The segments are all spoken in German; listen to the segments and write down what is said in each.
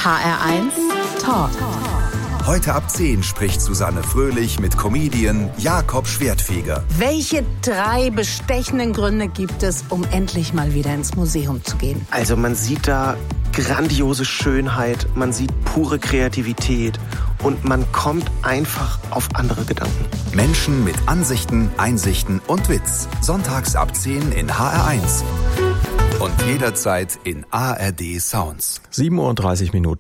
HR1 Talk. Heute ab 10 spricht Susanne Fröhlich mit Comedian Jakob Schwertfeger. Welche 3 bestechenden Gründe gibt es, um endlich mal wieder ins Museum zu gehen? Also man sieht da grandiose Schönheit, man sieht pure Kreativität und man kommt einfach auf andere Gedanken. Menschen mit Ansichten, Einsichten und Witz. Sonntags ab 10 in HR1. Und jederzeit in ARD Sounds. 7:30 Uhr.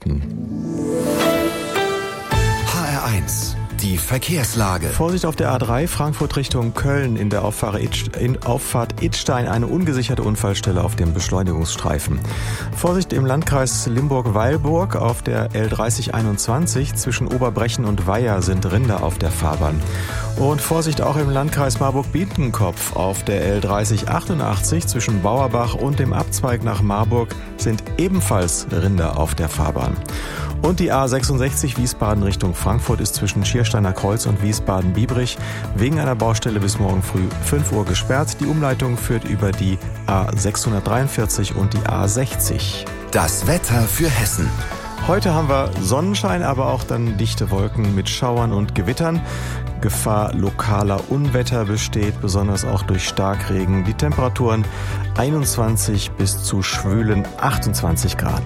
HR1, die Verkehrslage. Vorsicht auf der A3 Frankfurt Richtung Köln in der Auffahrt Idstein, eine ungesicherte Unfallstelle auf dem Beschleunigungsstreifen. Vorsicht im Landkreis Limburg-Weilburg auf der L3021 zwischen Oberbrechen und Weiher sind Rinder auf der Fahrbahn. Und Vorsicht auch im Landkreis Marburg-Biedenkopf auf der L3088 zwischen Bauerbach und dem Abzweig nach Marburg sind ebenfalls Rinder auf der Fahrbahn. Und die A66 Wiesbaden Richtung Frankfurt ist zwischen Schiersteiner Kreuz und Wiesbaden-Biebrich wegen einer Baustelle bis morgen früh 5 Uhr gesperrt. Die Umleitung führt über die A643 und die A60. Das Wetter für Hessen. Heute haben wir Sonnenschein, aber auch dann dichte Wolken mit Schauern und Gewittern. Gefahr lokaler Unwetter besteht, besonders auch durch Starkregen. Die Temperaturen 21 bis zu schwülen 28 Grad.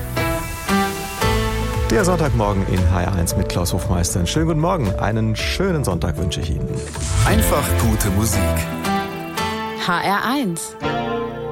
Der Sonntagmorgen in HR1 mit Klaus Hofmeister. Schönen guten Morgen, einen schönen Sonntag wünsche ich Ihnen. Einfach gute Musik. HR1